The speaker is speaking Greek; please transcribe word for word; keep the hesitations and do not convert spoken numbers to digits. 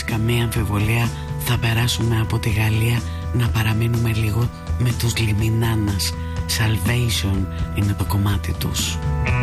καμία αμφιβολία θα περάσουμε από τη Γαλλία να παραμείνουμε λίγο με τους Λιμινάνας. Salvation είναι το κομμάτι τους.